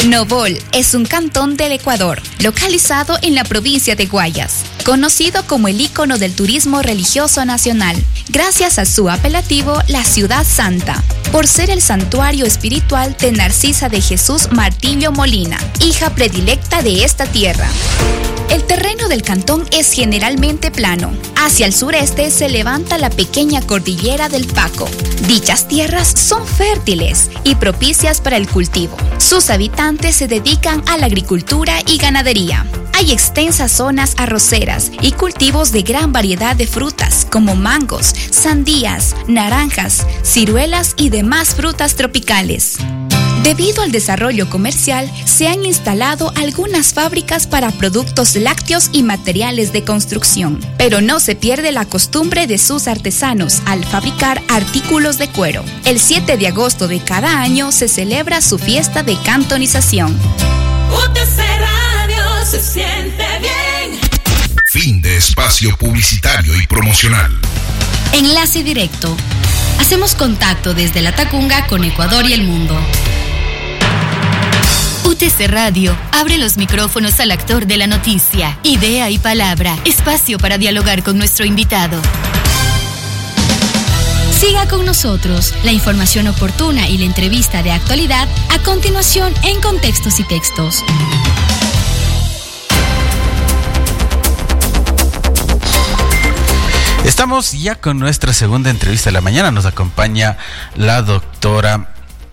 Novol es un cantón del Ecuador, localizado en la provincia de Guayas, conocido como el ícono del turismo religioso nacional, gracias a su apelativo La Ciudad Santa, por ser el santuario espiritual de Narcisa de Jesús Martillo Molina, hija predilecta de esta tierra. El terreno del cantón es generalmente plano. Hacia el sureste se levanta la pequeña cordillera del Paco. Dichas tierras son fértiles y propicias para el cultivo. Sus habitantes se dedican a la agricultura y ganadería. Hay extensas zonas arroceras y cultivos de gran variedad de frutas como mangos, sandías, naranjas, ciruelas y demás frutas tropicales. Debido al desarrollo comercial, se han instalado algunas fábricas para productos lácteos y materiales de construcción, pero no se pierde la costumbre de sus artesanos al fabricar artículos de cuero. El 7 de agosto de cada año se celebra su fiesta de cantonización. UTC Radio se siente bien. Fin de espacio publicitario y promocional. Enlace directo. Hacemos contacto desde la Tacunga con Ecuador y el mundo. UTC Radio abre los micrófonos al actor de la noticia, idea y palabra, espacio para dialogar con nuestro invitado. Siga con nosotros la información oportuna y la entrevista de actualidad a continuación en Contextos y Textos. Estamos ya con nuestra segunda entrevista de la mañana. Nos acompaña la doctora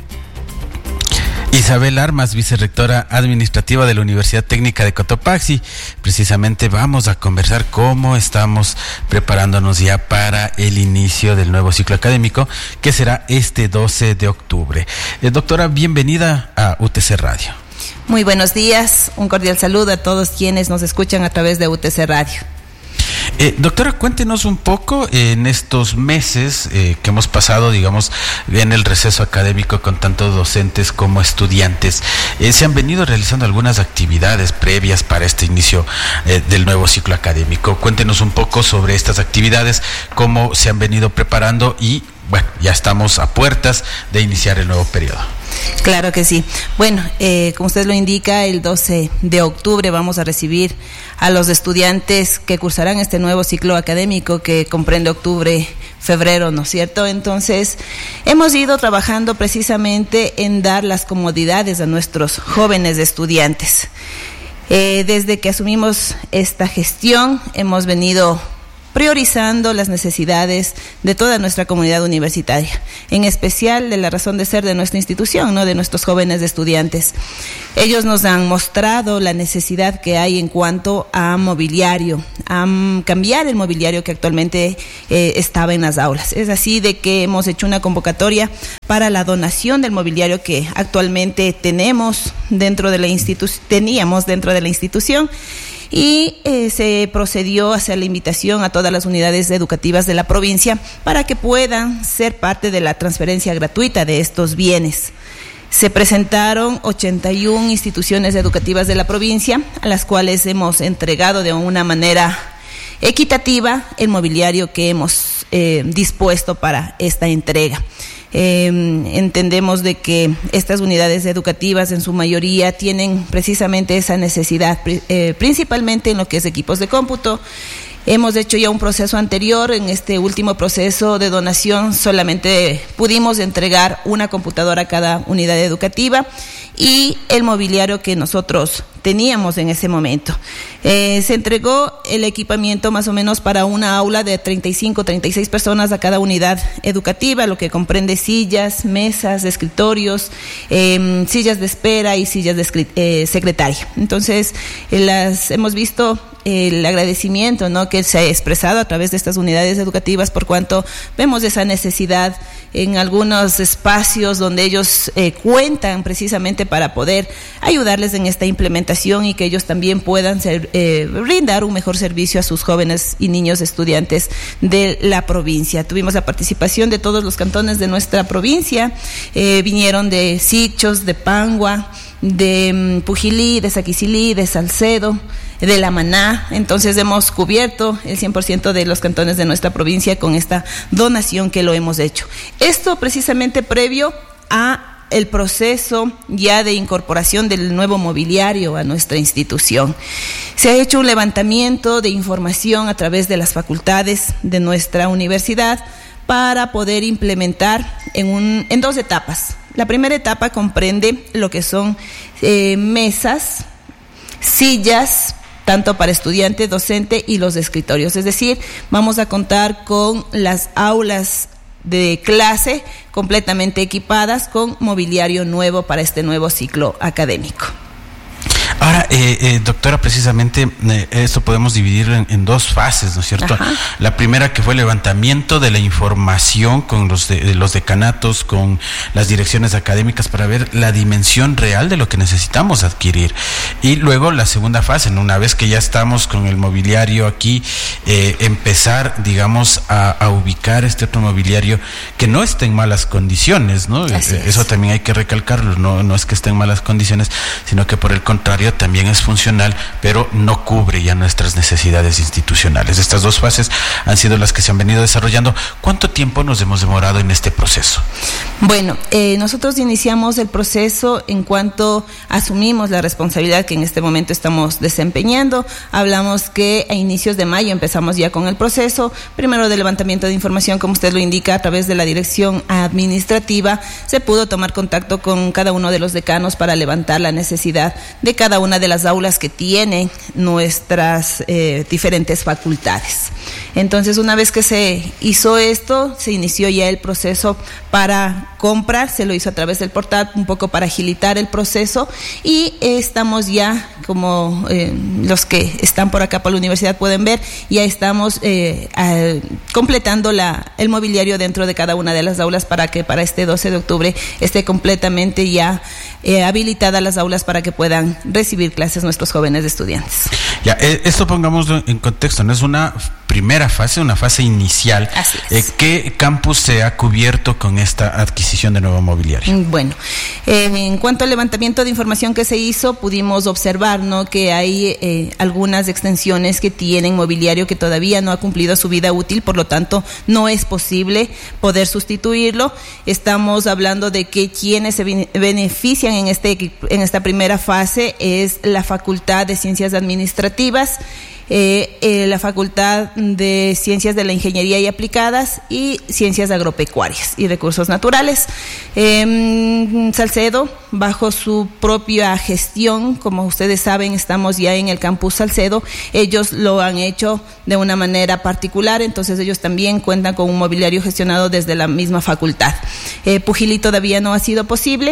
Isabel Armas, vicerrectora administrativa de la Universidad Técnica de Cotopaxi. Precisamente vamos a conversar cómo estamos preparándonos ya para el inicio del nuevo ciclo académico, que será este 12 de octubre. Doctora, bienvenida a UTC Radio. Muy buenos días, un cordial saludo a todos quienes nos escuchan a través de UTC Radio. Doctora, cuéntenos un poco en estos meses que hemos pasado, digamos, en el receso académico con tanto docentes como estudiantes. Se han venido realizando algunas actividades previas para este inicio del nuevo ciclo académico. Cuéntenos un poco sobre estas actividades, cómo se han venido preparando y, bueno, ya estamos a puertas de iniciar el nuevo periodo. Claro que sí. Bueno, como usted lo indica, el 12 de octubre vamos a recibir a los estudiantes que cursarán este nuevo ciclo académico que comprende octubre, febrero, ¿no es cierto? Entonces, hemos ido trabajando precisamente en dar las comodidades a nuestros jóvenes estudiantes. Desde que asumimos esta gestión, hemos venido priorizando las necesidades de toda nuestra comunidad universitaria, en especial de la razón de ser de nuestra institución, ¿no?, de nuestros jóvenes estudiantes. Ellos nos han mostrado la necesidad que hay en cuanto a mobiliario, a cambiar el mobiliario que actualmente estaba en las aulas. Es así de que hemos hecho una convocatoria para la donación del mobiliario que actualmente teníamos dentro de la institución. Y se procedió a hacer la invitación a todas las unidades educativas de la provincia para que puedan ser parte de la transferencia gratuita de estos bienes. Se presentaron 81 instituciones educativas de la provincia, a las cuales hemos entregado de una manera equitativa el mobiliario que hemos dispuesto para esta entrega. Entendemos de que estas unidades educativas en su mayoría tienen precisamente esa necesidad, principalmente en lo que es equipos de cómputo. Hemos hecho ya un proceso anterior. En este último proceso de donación solamente pudimos entregar una computadora a cada unidad educativa y el mobiliario que nosotros teníamos en ese momento. Se entregó el equipamiento más o menos para una aula de 36 personas a cada unidad educativa, lo que comprende sillas, mesas, escritorios, sillas de espera y sillas de secretaria. Entonces, hemos visto el agradecimiento, ¿no?, que se ha expresado a través de estas unidades educativas, por cuanto vemos esa necesidad en algunos espacios donde ellos cuentan precisamente para poder ayudarles en esta implementación y que ellos también puedan brindar un mejor servicio a sus jóvenes y niños estudiantes de la provincia. Tuvimos la participación de todos los cantones de nuestra provincia, vinieron de Sichos, de Pangua, de Pujilí, de Saquicilí, de Salcedo, de La Maná. Entonces hemos cubierto el 100% de los cantones de nuestra provincia con esta donación que lo hemos hecho. Esto precisamente previo a el proceso ya de incorporación del nuevo mobiliario a nuestra institución. Se ha hecho un levantamiento de información a través de las facultades de nuestra universidad para poder implementar en 2 etapas. La primera etapa comprende lo que son mesas, sillas, tanto para estudiante, docente y los escritorios. Es decir, vamos a contar con las aulas de clase completamente equipadas con mobiliario nuevo para este nuevo ciclo académico. Ahora, doctora, precisamente esto podemos dividirlo en 2 fases, ¿no es cierto? Ajá. La primera, que fue el levantamiento de la información con los decanatos, con las direcciones académicas, para ver la dimensión real de lo que necesitamos adquirir. Y luego la segunda fase, ¿no? Una vez que ya estamos con el mobiliario aquí, empezar, digamos, a ubicar este otro mobiliario que no esté en malas condiciones, ¿no? Eso también hay que recalcarlo, no es que esté en malas condiciones, sino que por el contrario también es funcional, pero no cubre ya nuestras necesidades institucionales. Estas 2 fases han sido las que se han venido desarrollando. ¿Cuánto tiempo nos hemos demorado en este proceso? Bueno, nosotros iniciamos el proceso en cuanto asumimos la responsabilidad que en este momento estamos desempeñando. Hablamos que a inicios de mayo empezamos ya con el proceso, primero de levantamiento de información, como usted lo indica, a través de la dirección administrativa. Se pudo tomar contacto con cada uno de los decanos para levantar la necesidad de cada una de las aulas que tienen nuestras diferentes facultades. Entonces, una vez que se hizo esto, se inició ya el proceso para comprar, se lo hizo a través del portal, un poco para agilitar el proceso, y estamos ya, como los que están por acá por la universidad pueden ver, ya estamos completando el mobiliario dentro de cada una de las aulas para que para este 12 de octubre esté completamente ya habilitadas las aulas para que puedan recibir clases nuestros jóvenes estudiantes. Ya, esto pongámoslo en contexto, no es una primera fase, una fase inicial. Así es. ¿Qué campus se ha cubierto con esta adquisición de nuevo mobiliario? Bueno, en cuanto al levantamiento de información que se hizo, pudimos observar, ¿no?, que hay algunas extensiones que tienen mobiliario que todavía no ha cumplido su vida útil, por lo tanto no es posible poder sustituirlo. Estamos hablando de que quienes se benefician en esta primera fase es la Facultad de Ciencias Administrativas, la Facultad de Ciencias de la Ingeniería y Aplicadas y Ciencias Agropecuarias y Recursos Naturales. Salcedo, bajo su propia gestión, como ustedes saben, estamos ya en el campus Salcedo, ellos lo han hecho de una manera particular, entonces ellos también cuentan con un mobiliario gestionado desde la misma facultad. Pujilí todavía no ha sido posible,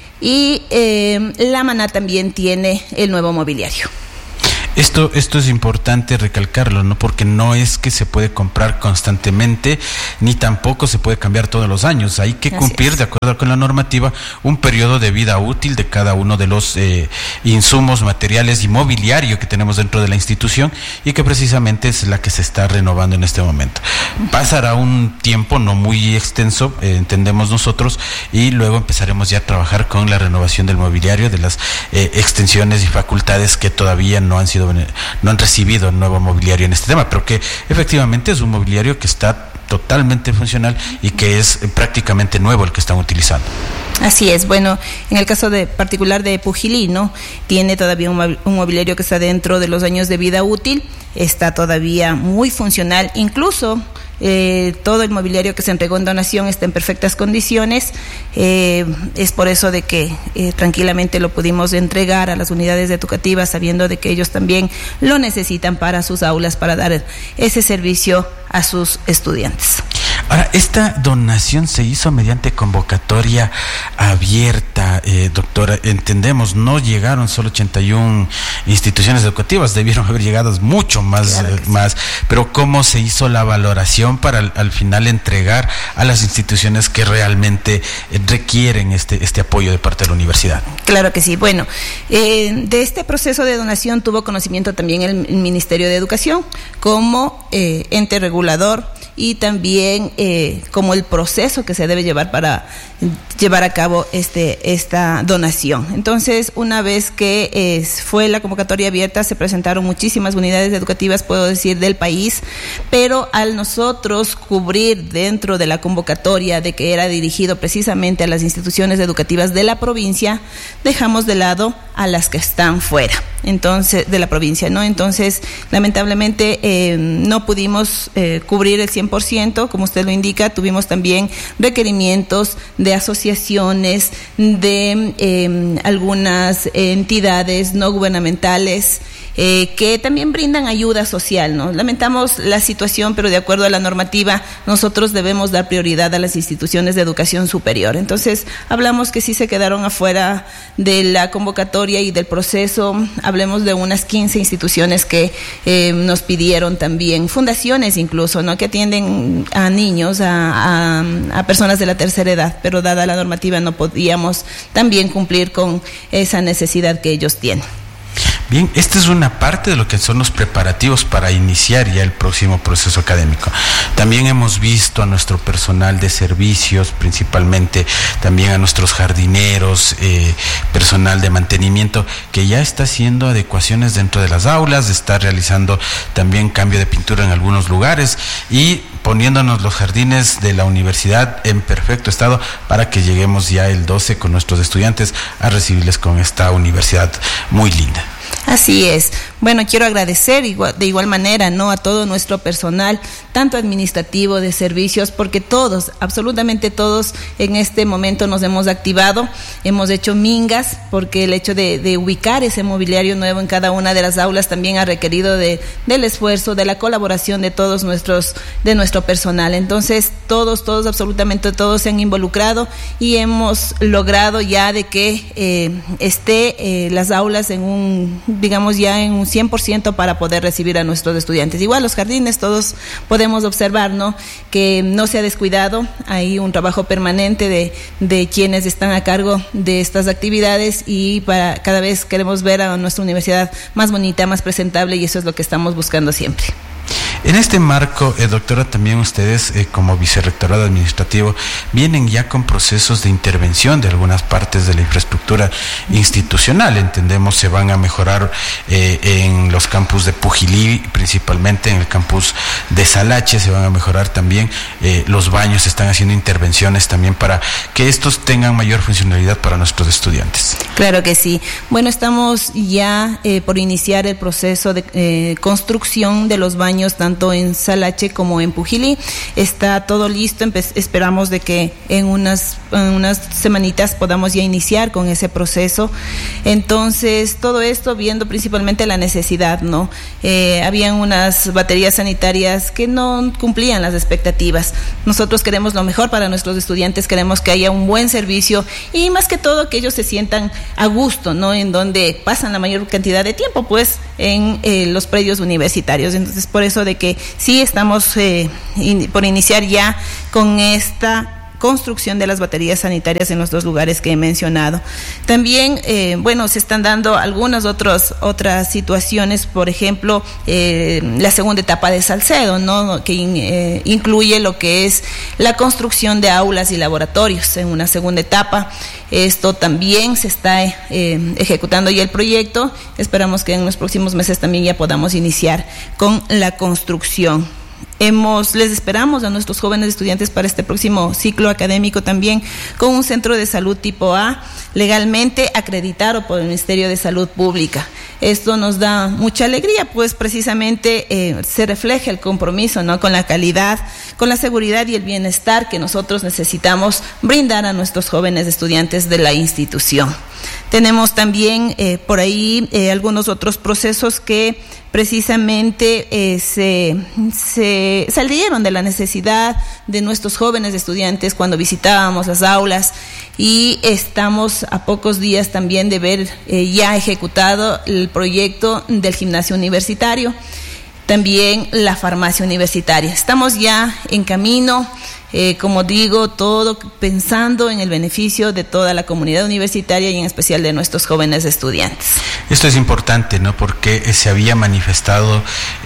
y La Maná también tiene el nuevo mobiliario. Esto es importante recalcarlo, ¿no? Porque no es que se puede comprar constantemente, ni tampoco se puede cambiar todos los años. Hay que cumplir, de acuerdo con la normativa, un periodo de vida útil de cada uno de los insumos, materiales y mobiliario que tenemos dentro de la institución, y que precisamente es la que se está renovando en este momento. Pasará un tiempo no muy extenso, entendemos nosotros, y luego empezaremos ya a trabajar con la renovación del mobiliario, de las extensiones y facultades que todavía no han recibido nuevo mobiliario en este tema, pero que efectivamente es un mobiliario que está totalmente funcional y que es prácticamente nuevo el que están utilizando. Así es. Bueno, en el caso particular de Pujilí, ¿no?, tiene todavía un mobiliario que está dentro de los años de vida útil, está todavía muy funcional, incluso todo el mobiliario que se entregó en donación está en perfectas condiciones. Es por eso de que tranquilamente lo pudimos entregar a las unidades educativas, sabiendo de que ellos también lo necesitan para sus aulas, para dar ese servicio a sus estudiantes. Ahora, esta donación se hizo mediante convocatoria abierta, doctora. Entendemos, no llegaron solo 81 instituciones educativas, debieron haber llegado mucho más, claro más. Pero ¿cómo se hizo la valoración para al final entregar a las instituciones que realmente requieren este apoyo de parte de la universidad? Claro que sí. Bueno, de este proceso de donación tuvo conocimiento también el Ministerio de Educación como ente regulador, y también como el proceso que se debe llevar para llevar a cabo esta donación. Entonces, una vez que fue la convocatoria abierta, se presentaron muchísimas unidades educativas, puedo decir, del país, pero al nosotros cubrir dentro de la convocatoria de que era dirigido precisamente a las instituciones educativas de la provincia, dejamos de lado a las que están fuera, entonces, de la provincia, ¿no? Entonces, lamentablemente, no pudimos cubrir el 100%, como usted lo indica. Tuvimos también requerimientos de asociaciones, de algunas entidades no gubernamentales que también brindan ayuda social, ¿no? Lamentamos la situación, pero de acuerdo a la normativa, nosotros debemos dar prioridad a las instituciones de educación superior. Entonces, hablamos que sí se quedaron afuera de la convocatoria y del proceso. Hablemos de unas 15 instituciones que nos pidieron también, fundaciones incluso, ¿no?, que atienden a niños, a personas de la tercera edad, pero dada la normativa no podíamos también cumplir con esa necesidad que ellos tienen. Bien, esta es una parte de lo que son los preparativos para iniciar ya el próximo proceso académico. También hemos visto a nuestro personal de servicios, principalmente también a nuestros jardineros, personal de mantenimiento, que ya está haciendo adecuaciones dentro de las aulas, está realizando también cambio de pintura en algunos lugares y poniéndonos los jardines de la universidad en perfecto estado para que lleguemos ya el 12 con nuestros estudiantes a recibirles con esta universidad muy linda. Así es. Bueno, quiero agradecer de igual manera, ¿no?, a todo nuestro personal, tanto administrativo, de servicios, porque todos, absolutamente todos, en este momento nos hemos activado, hemos hecho mingas, porque el hecho de ubicar ese mobiliario nuevo en cada una de las aulas también ha requerido del esfuerzo, de la colaboración de todos de nuestro personal. Entonces, todos, absolutamente todos se han involucrado y hemos logrado ya de que esté las aulas en un 100% para poder recibir a nuestros estudiantes. Igual los jardines, todos podemos observar, ¿no?, que no se ha descuidado. Hay un trabajo permanente de quienes están a cargo de estas actividades y para cada vez queremos ver a nuestra universidad más bonita, más presentable, y eso es lo que estamos buscando siempre. En este marco, doctora, también ustedes como vicerrectorado administrativo vienen ya con procesos de intervención de algunas partes de la infraestructura institucional. Entendemos se van a mejorar en los campus de Pujilí, principalmente en el campus de Salache, se van a mejorar también los baños, se están haciendo intervenciones también para que estos tengan mayor funcionalidad para nuestros estudiantes. Claro que sí. Bueno, estamos ya por iniciar el proceso de construcción de los baños tanto en Salache como en Pujilí. Está todo listo, esperamos de que en unas semanitas podamos ya iniciar con ese proceso. Entonces, todo esto viendo principalmente la necesidad, ¿no? Habían unas baterías sanitarias que no cumplían las expectativas. Nosotros queremos lo mejor para nuestros estudiantes, queremos que haya un buen servicio y más que todo que ellos se sientan a gusto, ¿no?, en donde pasan la mayor cantidad de tiempo, pues, en los predios universitarios. Entonces, por eso de que sí estamos por iniciar ya con esta construcción de las baterías sanitarias en los dos lugares que he mencionado. También, se están dando algunas otras situaciones, por ejemplo, la segunda etapa de Salcedo, ¿no?, que incluye lo que es la construcción de aulas y laboratorios en una segunda etapa. Esto también se está ejecutando ya el proyecto. Esperamos que en los próximos meses también ya podamos iniciar con la construcción. Les esperamos a nuestros jóvenes estudiantes para este próximo ciclo académico también con un centro de salud tipo A, legalmente acreditado por el Ministerio de Salud Pública. Esto nos da mucha alegría, pues precisamente se refleja el compromiso, ¿no?, con la calidad, con la seguridad y el bienestar que nosotros necesitamos brindar a nuestros jóvenes estudiantes de la institución. Tenemos también por ahí algunos otros procesos que precisamente se salieron de la necesidad de nuestros jóvenes estudiantes cuando visitábamos las aulas, y estamos a pocos días también de ver ya ejecutado el proyecto del gimnasio universitario, también la farmacia universitaria. Estamos ya en camino, como digo, todo pensando en el beneficio de toda la comunidad universitaria y en especial de nuestros jóvenes estudiantes. Esto es importante, ¿no? Porque se había manifestado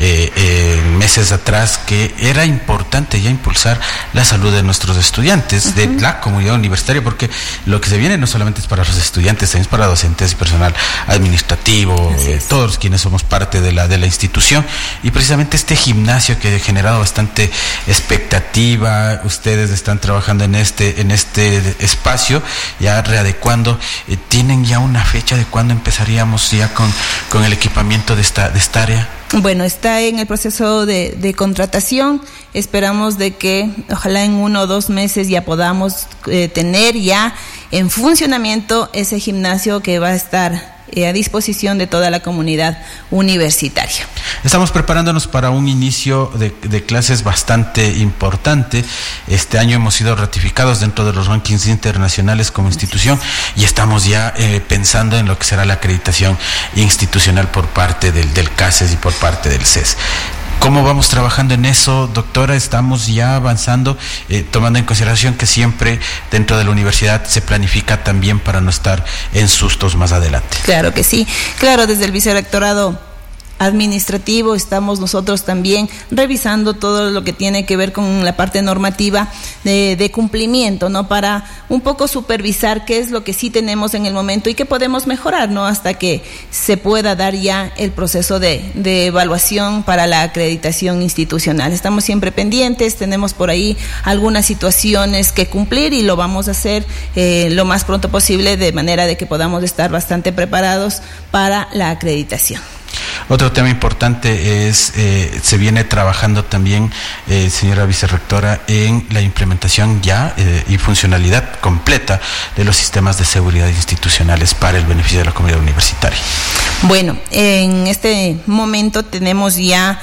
meses atrás que era importante ya impulsar la salud de nuestros estudiantes, de la comunidad universitaria, porque lo que se viene no solamente es para los estudiantes, también es para docentes y personal administrativo, todos quienes somos parte de la institución. Y precisamente este gimnasio que ha generado bastante expectativa, ustedes están trabajando en este espacio, ya readecuando, tienen ya una fecha de cuándo empezaríamos ya con el equipamiento de esta área. Bueno, está en el proceso de contratación. Esperamos de que ojalá en 1 o 2 meses ya podamos tener ya en funcionamiento ese gimnasio que va a estar a disposición de toda la comunidad universitaria. Estamos preparándonos para un inicio de clases bastante importante. Este año hemos sido ratificados dentro de los rankings internacionales como institución y estamos ya pensando en lo que será la acreditación institucional por parte del CASES y por parte del CES. ¿Cómo vamos trabajando en eso, doctora? Estamos ya avanzando, tomando en consideración que siempre dentro de la universidad se planifica también para no estar en sustos más adelante. Claro que sí. Claro, desde el vicerrectorado administrativo estamos nosotros también revisando todo lo que tiene que ver con la parte normativa de cumplimiento, ¿no? Para un poco supervisar qué es lo que sí tenemos en el momento y qué podemos mejorar, ¿no? Hasta que se pueda dar ya el proceso de evaluación para la acreditación institucional. Estamos siempre pendientes, tenemos por ahí algunas situaciones que cumplir y lo vamos a hacer lo más pronto posible, de manera de que podamos estar bastante preparados para la acreditación. Otro tema importante es, se viene trabajando también, señora vicerrectora, en la implementación ya y funcionalidad completa de los sistemas de seguridad institucionales para el beneficio de la comunidad universitaria. Bueno, en este momento tenemos ya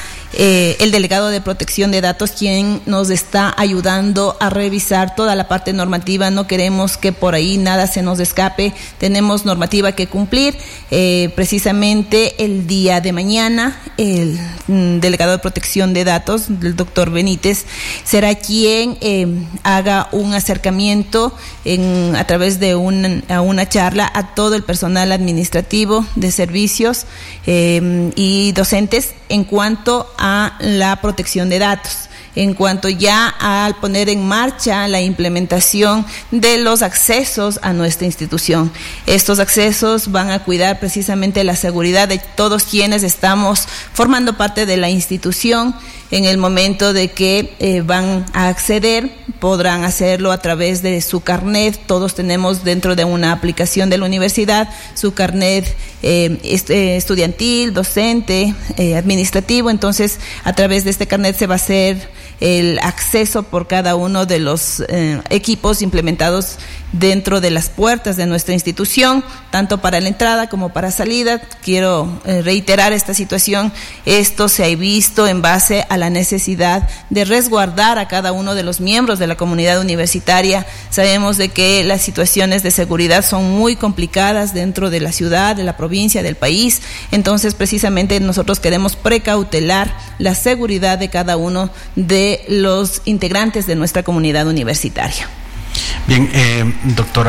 el delegado de protección de datos, quien nos está ayudando a revisar toda la parte normativa. No queremos que por ahí nada se nos escape, tenemos normativa que cumplir. Precisamente el día de mañana el delegado de protección de datos, el doctor Benítez, será quien haga un acercamiento a través de una charla a todo el personal administrativo de servicios y docentes en cuanto a la protección de datos, en cuanto ya al poner en marcha la implementación de los accesos a nuestra institución. Estos accesos van a cuidar precisamente la seguridad de todos quienes estamos formando parte de la institución. En el momento de que van a acceder, podrán hacerlo a través de su carnet. Todos tenemos dentro de una aplicación de la universidad su carnet estudiantil, docente, administrativo. Entonces, a través de este carnet se va a hacer el acceso por cada uno de los equipos implementados dentro de las puertas de nuestra institución, tanto para la entrada como para salida. Quiero reiterar esta situación. Esto se ha visto en base a la necesidad de resguardar a cada uno de los miembros de la comunidad universitaria. Sabemos de que las situaciones de seguridad son muy complicadas dentro de la ciudad, de la provincia, del país. Entonces, precisamente nosotros queremos precautelar la seguridad de cada uno de los integrantes de nuestra comunidad universitaria. Bien, doctora.